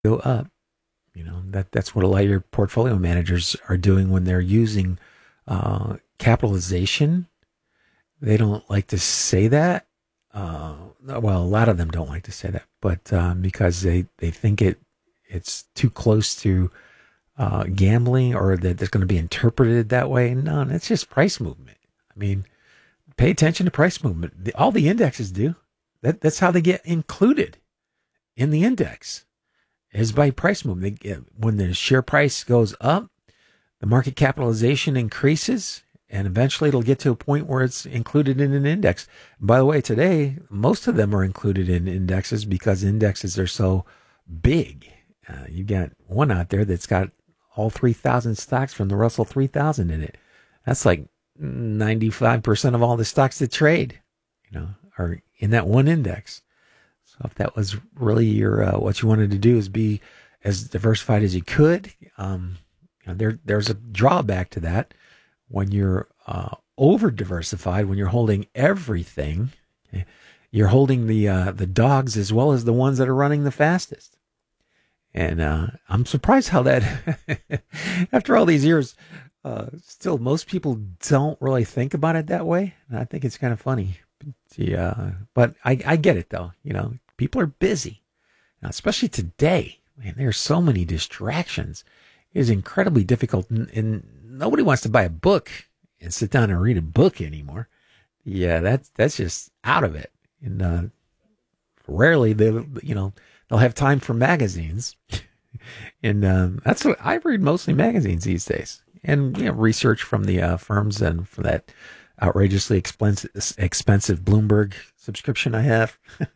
go up. That's what a lot of your portfolio managers are doing when they're using capitalization. They don't like to say that. Well, a lot of them don't like to say that, but because they think it's too close to gambling, or that it's going to be interpreted that way. No, it's just price movement. I mean, pay attention to price movement. All the indexes do. That's how they get included in the index, is by price movement. When the share price goes up, the market capitalization increases, and eventually it'll get to a point where it's included in an index. And by the way, today, most of them are included in indexes because indexes are so big. You got one out there that's got all 3,000 stocks from the Russell 3000 in it. That's like 95% of all the stocks that trade, are in that one index. So if that was really your what you wanted to do, is be as diversified as you could, there's a drawback to that. When you're over diversified, when you're holding everything, okay, you're holding the dogs as well as the ones that are running the fastest. And I'm surprised how that, after all these years, still most people don't really think about it that way. And I think it's kind of funny. But I get it though. People are busy, especially today. Man, there's so many distractions. It is incredibly difficult, and nobody wants to buy a book and sit down and read a book anymore. Yeah, that's just out of it. And rarely they'll have time for magazines. And that's what I read, mostly magazines these days, and research from the firms, and for that outrageously expensive Bloomberg subscription I have.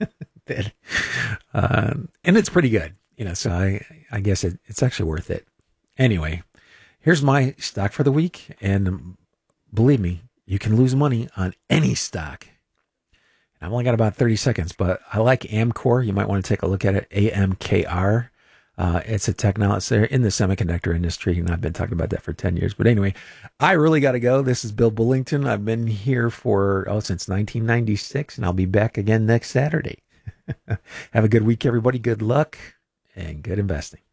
And it's pretty good, so I guess it's actually worth it. Anyway, here's my stock for the week, and believe me, you can lose money on any stock. I've only got about 30 seconds, but I like Amcor. You might want to take a look at it. AMKR. It's a technology. They're in the semiconductor industry, and I've been talking about that for 10 years. But anyway, I really got to go. This is Bill Bullington. I've been here since 1996, and I'll be back again next Saturday. Have a good week, everybody. Good luck and good investing.